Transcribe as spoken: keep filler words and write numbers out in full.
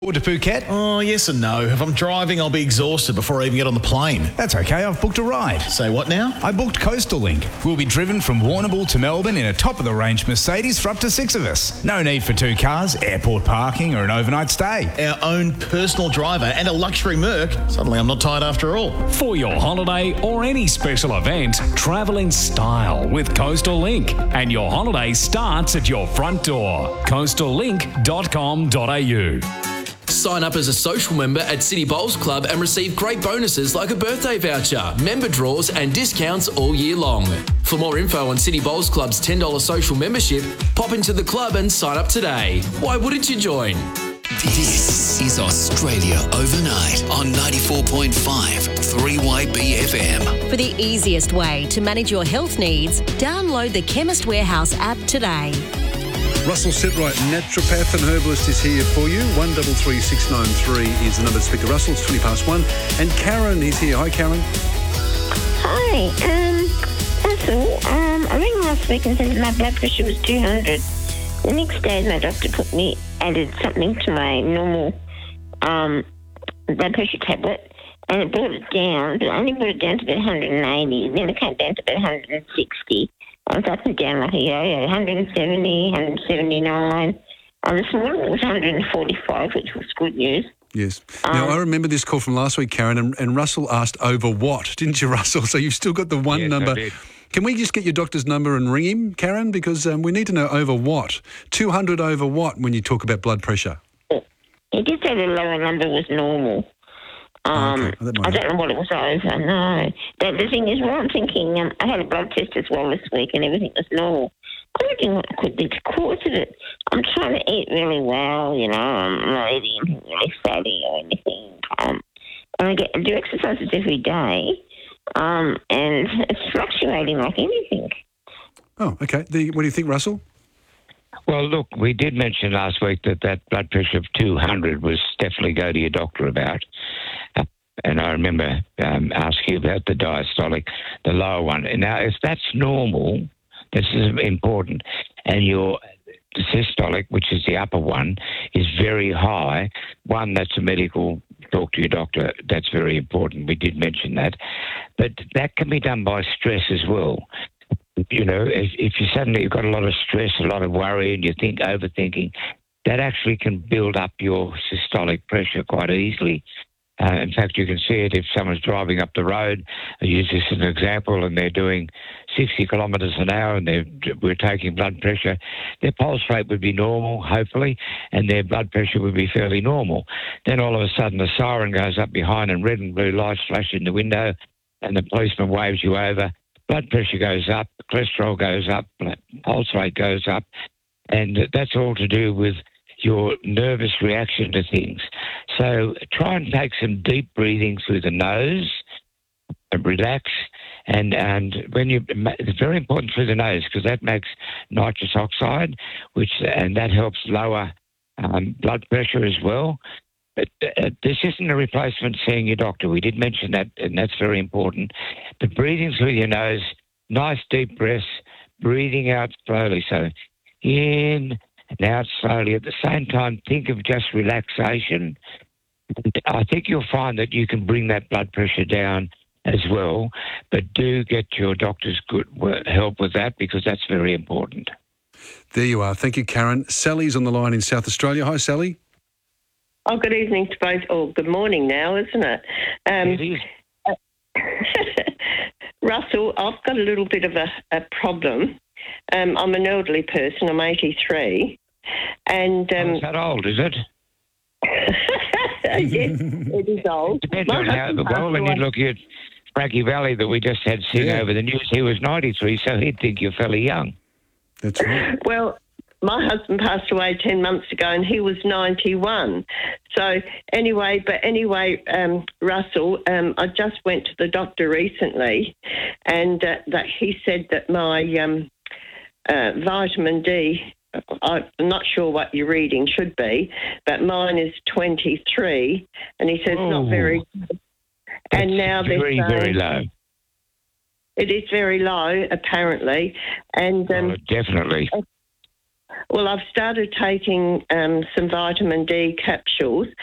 To Phuket? Oh, yes and no. If I'm driving, I'll be exhausted before I even get on the plane. That's okay, I've booked a ride. Say what now? I booked Coastal Link. We'll be driven from Warrnambool to Melbourne in a top-of-the-range Mercedes for up to six of us. No need for two cars, airport parking or an overnight stay. Our own personal driver and a luxury Merc. Suddenly I'm not tired after all. For your holiday or any special event, travel in style with Coastal Link. And your holiday starts at your front door. coastal link dot com dot a u. Sign up as a social member at City Bowls Club and receive great bonuses like a birthday voucher, member draws and discounts all year long. For more info on City Bowls Club's ten dollars social membership, pop into the club and sign up today. Why wouldn't you join? This is Australia Overnight on ninety-four point five three Y B F M. For the easiest way to manage your health needs, download the Chemist Warehouse app today. Russell Setright, naturopath and herbalist, is here for you. one three three six nine three is the number to speak to Russell. It's twenty past one. And Karen is here. Hi, Karen. Hi. Um, Russell, um, I rang last week and said that my blood pressure was two hundred. The next day, my doctor put me, added something to my normal um, blood pressure tablet, and it brought it down, but it only brought it down to about one hundred eighty. Then it came down to about one hundred sixty. I was up and down like a yo-yo, one hundred seventy, one hundred seventy-nine. And this morning it was one hundred forty-five, which was good news. Yes. Um, now, I remember this call from last week, Karen, and, and Russell asked over what, didn't you, Russell? So you've still got the one yes, number. I did. Can we just get your doctor's number and ring him, Karen? Because um, we need to know over what. two hundred over what when you talk about blood pressure? He did say the lower number was normal. Um, okay. well, I don't know what it was over, no. The, the thing is, well, I'm thinking, um, I had a blood test as well this week and everything was normal. I'm wondering what could be the cause of it. I'm trying to eat really well, you know, I'm not eating anything really fatty or anything. Um, and I, get, I do exercises every day, um, and it's fluctuating like anything. Oh, okay. The, what do you think, Russell? Well, look, we did mention last week that that blood pressure of two hundred was definitely go to your doctor about. Uh, and I remember um, asking you about the diastolic, the lower one. And now, if that's normal, this is important, and your systolic, which is the upper one, is very high, one, that's a medical, talk to your doctor, that's very important. We did mention that. But that can be done by stress as well. You know, if, if you suddenly you've got a lot of stress, a lot of worry, and you think overthinking, that actually can build up your systolic pressure quite easily. Uh, in fact, you can see it if someone's driving up the road. I use this as an example, and they're doing sixty kilometres an hour, and they're, we're taking blood pressure. Their pulse rate would be normal, hopefully, and their blood pressure would be fairly normal. Then all of a sudden, the siren goes up behind, and red and blue lights flash in the window, and the policeman waves you over. Blood pressure goes up, cholesterol goes up, pulse rate goes up, and that's all to do with your nervous reaction to things. So try and take some deep breathing through the nose, and relax, and and when you, it's very important through the nose because that makes nitrous oxide, which and that helps lower um, blood pressure as well. But uh, this isn't a replacement seeing your doctor. We did mention that, and that's very important. But breathing through your nose, nice deep breaths, breathing out slowly. So in and out slowly. At the same time, think of just relaxation. I think you'll find that you can bring that blood pressure down as well. But do get your doctor's good help with that because that's very important. There you are. Thank you, Karen. Sally's on the line in South Australia. Hi, Sally. Oh, good evening to both. Or oh, good morning now, isn't it? Um, it is. uh, Russell, I've got a little bit of a, a problem. Um, I'm an elderly person. I'm eighty-three. And, um, oh, is that old, is it? Yes, it is old. Depends My on how the well, when you look at Frankie Valley that we just had sing Yeah. over the news, he was ninety-three, so he'd think you're fairly young. That's right. Well, my husband passed away ten months ago and he was ninety-one. So anyway, but anyway, um, Russell, um, I just went to the doctor recently and uh, that he said that my um, uh, vitamin D, I'm not sure what your reading should be, but mine is twenty-three and he says Oh, not very good. And now very, they're very saying- low. It is very low, apparently. And um, Oh, definitely. Well, I've started taking um, some vitamin D capsules.